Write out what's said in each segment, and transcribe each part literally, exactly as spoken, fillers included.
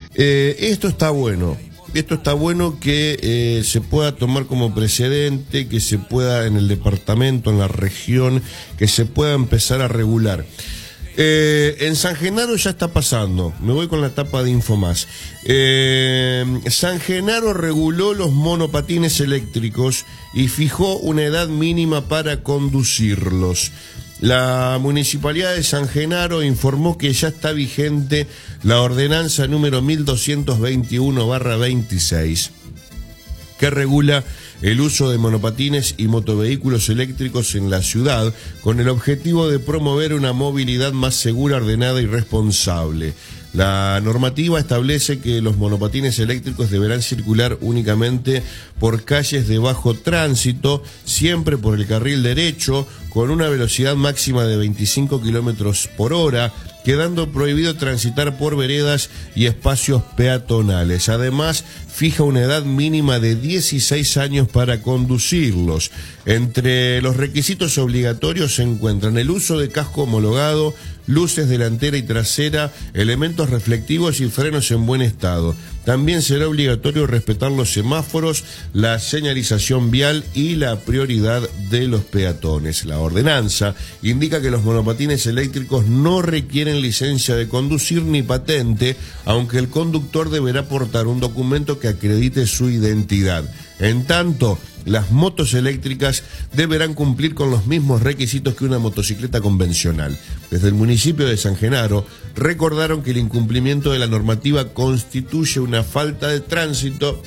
Eh, esto está bueno. Esto está bueno que eh, se pueda tomar como precedente, que se pueda en el departamento, en la región, que se pueda empezar a regular. Eh, en San Genaro ya está pasando. Me voy con la tapa de Infomás. Eh, San Genaro reguló los monopatines eléctricos y fijó una edad mínima para conducirlos. La Municipalidad de San Genaro informó que ya está vigente la ordenanza número mil doscientos veintiuno barra veintiséis, que regula el uso de monopatines y motovehículos eléctricos en la ciudad con el objetivo de promover una movilidad más segura, ordenada y responsable. La normativa establece que los monopatines eléctricos deberán circular únicamente por calles de bajo tránsito, siempre por el carril derecho, con una velocidad máxima de veinticinco kilómetros por hora, quedando prohibido transitar por veredas y espacios peatonales. Además, fija una edad mínima de dieciséis años para conducirlos. Entre los requisitos obligatorios se encuentran el uso de casco homologado, luces delantera y trasera, elementos reflectivos y frenos en buen estado. También será obligatorio respetar los semáforos, la señalización vial y la prioridad de los peatones. La ordenanza indica que los monopatines eléctricos no requieren licencia de conducir ni patente, aunque el conductor deberá portar un documento que acredite su identidad. En tanto, las motos eléctricas deberán cumplir con los mismos requisitos que una motocicleta convencional. Desde el municipio de San Genaro recordaron que el incumplimiento de la normativa constituye una falta de tránsito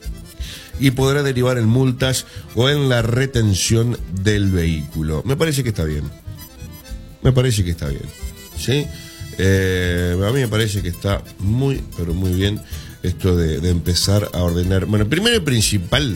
y podrá derivar en multas o en la retención del vehículo. Me parece que está bien. Me parece que está bien. ¿Sí? Eh, a mí me parece que está muy, pero muy bien esto de, de empezar a ordenar. Bueno, primero y principal,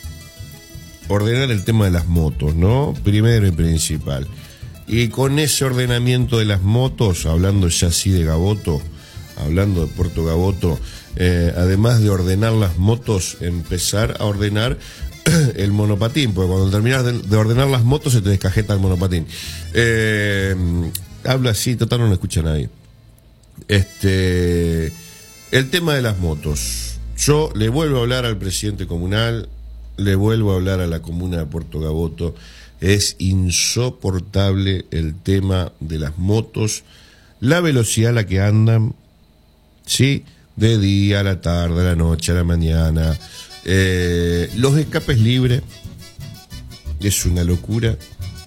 ordenar el tema de las motos, ¿no? Primero y principal. Y con ese ordenamiento de las motos, hablando ya así de Gaboto, hablando de Puerto Gaboto, eh, además de ordenar las motos, empezar a ordenar el monopatín, porque cuando terminas de, de ordenar las motos se te descajeta el monopatín. Eh, habla así, total no lo escucha nadie. Este, el tema de las motos. Yo le vuelvo a hablar al presidente comunal, le vuelvo a hablar a la comuna de Puerto Gaboto. Es insoportable el tema de las motos, la velocidad a la que andan, ¿sí? De día, a la tarde, a la noche, a la mañana. Eh, los escapes libres, es una locura.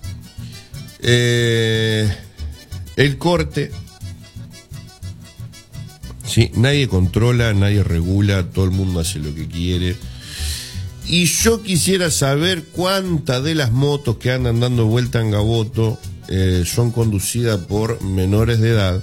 Eh, el corte, ¿sí? Nadie controla, nadie regula, todo el mundo hace lo que quiere. Y yo quisiera saber cuántas de las motos que andan dando vuelta en Gaboto eh, son conducidas por menores de edad,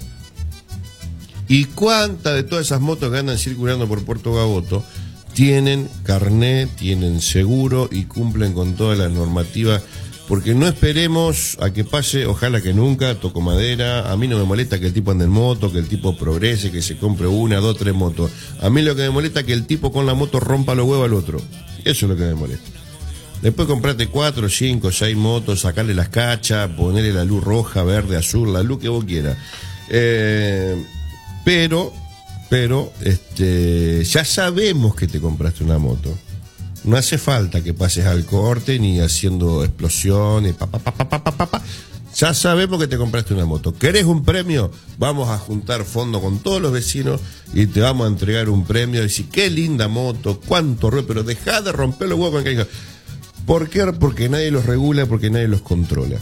y cuántas de todas esas motos que andan circulando por Puerto Gaboto tienen carné, tienen seguro y cumplen con todas las normativas. Porque no esperemos a que pase, ojalá que nunca, toco madera. A mí no me molesta que el tipo ande en moto, que el tipo progrese, que se compre una, dos, tres motos. A mí lo que me molesta es que el tipo con la moto rompa los huevos al otro. Eso es lo que me molesta. Después comprate cuatro, cinco, seis motos, sacarle las cachas, ponerle la luz roja, verde, azul, la luz que vos quieras. Eh, pero, pero, este, ya sabemos que te compraste una moto. No hace falta que pases al corte ni haciendo explosiones, pa, pa, pa, pa, pa, pa, pa. Ya sabemos que te compraste una moto. ¿Querés un premio? Vamos a juntar fondos con todos los vecinos y te vamos a entregar un premio. Y decir, qué linda moto, cuánto ruido, pero dejá de romper los huevos. ¿Por qué? Porque nadie los regula, porque nadie los controla.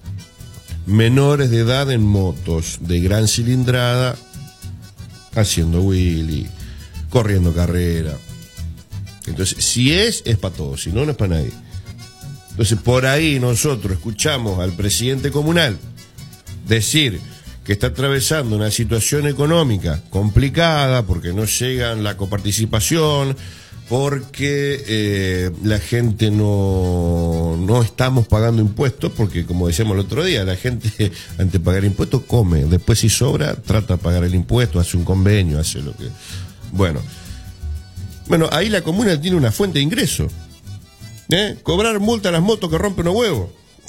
Menores de edad en motos de gran cilindrada, haciendo wheelie, corriendo carrera. Entonces, si es, es para todos, si no, no es para nadie. Entonces, por ahí nosotros escuchamos al presidente comunal decir que está atravesando una situación económica complicada porque no llegan la coparticipación, porque eh, la gente no, no estamos pagando impuestos, porque como decíamos el otro día, la gente ante pagar impuestos come, después si sobra trata de pagar el impuesto, hace un convenio, hace lo que... Bueno, bueno ahí la comuna tiene una fuente de ingreso. ¿Eh? Cobrar multa a las motos que rompen los huevos.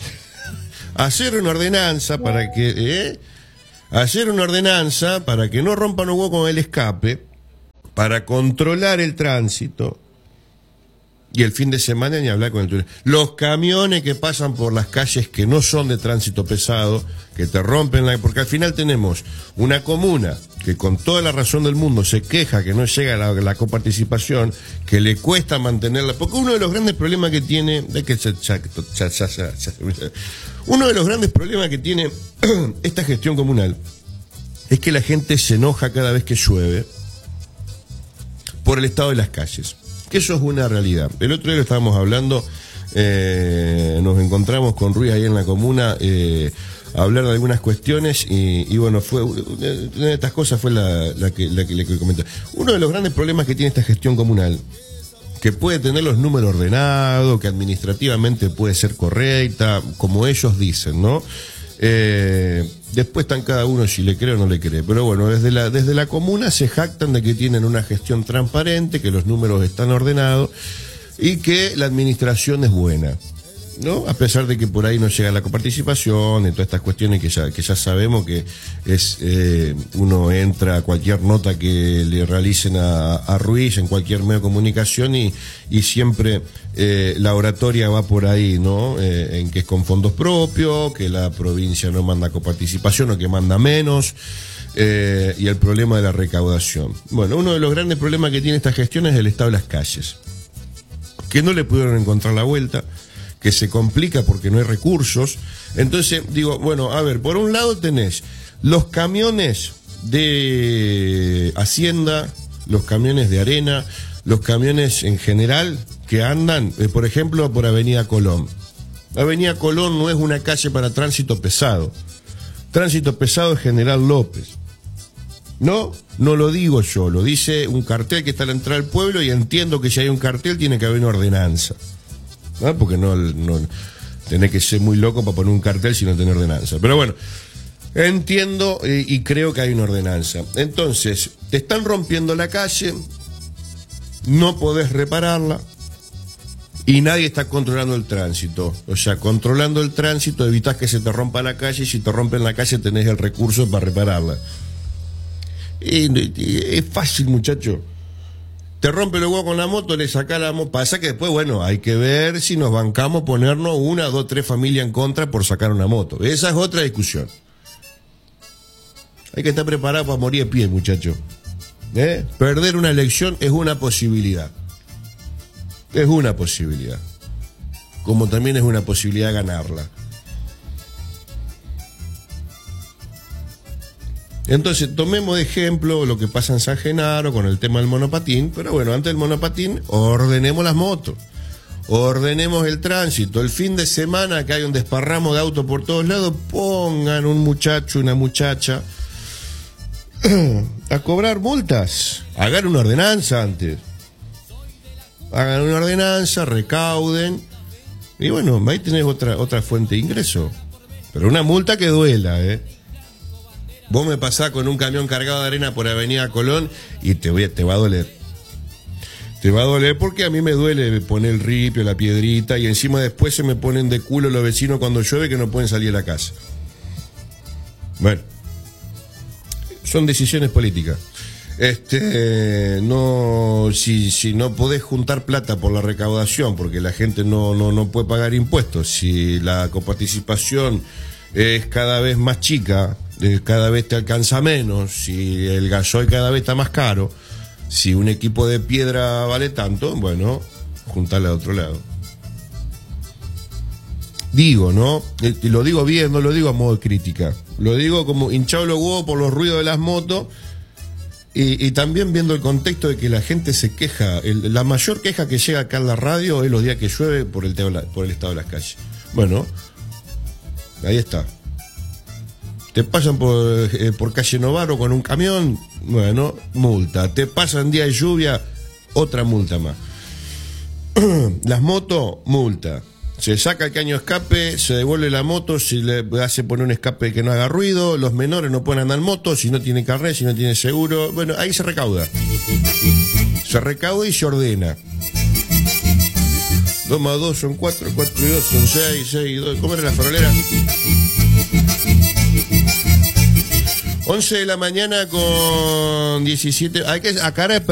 Hacer una ordenanza para que... ¿eh? Hacer una ordenanza para que no rompan los huevos con el escape. para controlar el tránsito. Y el fin de semana ni hablar con el túnel. Los camiones que pasan por las calles que no son de tránsito pesado, que te rompen la... Porque al final tenemos una comuna que con toda la razón del mundo se queja que no llega la, la coparticipación, que le cuesta mantenerla. Porque uno de los grandes problemas que tiene... Es que ya, ya, ya, ya, ya, ya, uno de los grandes problemas que tiene esta gestión comunal es que la gente se enoja cada vez que llueve por el estado de las calles. Que eso es una realidad. El otro día lo estábamos hablando, eh, nos encontramos con Ruiz ahí en la comuna eh, a hablar de algunas cuestiones y, y bueno, fue una de estas cosas fue la, la que la que le comenté. Uno de los grandes problemas que tiene esta gestión comunal, que puede tener los números ordenados, que administrativamente puede ser correcta, como ellos dicen, ¿no? Eh, después están cada uno si le cree o no le cree, pero bueno, desde la, desde la comuna se jactan de que tienen una gestión transparente, que los números están ordenados y que la administración es buena, ¿no? A pesar de que por ahí no llega la coparticipación y todas estas cuestiones que ya, que ya sabemos que es eh, uno entra a cualquier nota que le realicen a, a Ruiz en cualquier medio de comunicación y, y siempre eh, la oratoria va por ahí, ¿no? Eh, en que es con fondos propios, que la provincia no manda coparticipación o que manda menos. Eh, y el problema de la recaudación. Bueno, uno de los grandes problemas que tiene esta gestión es el estado de las calles, que no le pudieron encontrar la vuelta, que se complica porque no hay recursos. Entonces, digo, bueno, a ver, por un lado tenés los camiones de Hacienda, los camiones de arena, los camiones en general que andan, eh, por ejemplo, por Avenida Colón. Avenida Colón no es una calle para tránsito pesado. Tránsito pesado es General López. No, no lo digo yo, lo dice un cartel que está a la entrada del pueblo y entiendo que si hay un cartel tiene que haber una ordenanza. ¿No? Porque no, no tenés que ser muy loco para poner un cartel si no tenés ordenanza. Pero bueno, entiendo eh, y creo que hay una ordenanza. Entonces, te están rompiendo la calle, no podés repararla y nadie está controlando el tránsito. O sea, controlando el tránsito evitás que se te rompa la calle y si te rompen la calle tenés el recurso para repararla. Y, y, es fácil, muchacho. Te rompe el huevo con la moto, le saca la moto. Pasa que después, bueno, hay que ver si nos bancamos ponernos una, dos, tres familias en contra por sacar una moto. Esa es otra discusión. Hay que estar preparado para morir de pie, muchacho. ¿Eh? Perder una elección es una posibilidad. Es una posibilidad. Como también es una posibilidad ganarla. Entonces, tomemos de ejemplo lo que pasa en San Genaro con el tema del monopatín, pero bueno, antes del monopatín, ordenemos las motos, ordenemos el tránsito. El fin de semana que hay un desparramo de autos por todos lados, pongan un muchacho, una muchacha a cobrar multas. Hagan una ordenanza antes. Hagan una ordenanza, recauden, y bueno, ahí tenés otra, otra fuente de ingreso. Pero una multa que duela, ¿eh? Vos me pasás con un camión cargado de arena por Avenida Colón y te, voy a, te va a doler. Te va a doler porque a mí me duele poner el ripio, la piedrita, y encima después se me ponen de culo los vecinos cuando llueve que no pueden salir de la casa. Bueno, son decisiones políticas. Este, no, si, si no podés juntar plata por la recaudación, porque la gente no, no, no puede pagar impuestos, si la coparticipación es cada vez más chica, cada vez te alcanza menos, si el gasoil cada vez está más caro, si un equipo de piedra vale tanto, bueno, juntarla de otro lado. Digo, ¿no? Y lo digo bien, no lo digo a modo de crítica, lo digo como hinchado los huevos por los ruidos de las motos y, y también viendo el contexto de que la gente se queja. El, la mayor queja que llega acá en la radio es los días que llueve por el, por el estado de las calles. Bueno, ahí está. Te pasan por, eh, por calle Novaro con un camión, bueno, multa. Te pasan día de lluvia, otra multa más. Las motos, multa. Se saca el caño de escape, se devuelve la moto, se le hace poner un escape que no haga ruido, los menores no pueden andar en moto, si no tienen carnet, si no tienen seguro. Bueno, ahí se recauda. Se recauda y se ordena. Dos más dos son cuatro, cuatro y dos son seis, seis y dos. ¿Cómo era la farolera? once de la mañana con diecisiete. Hay que, acá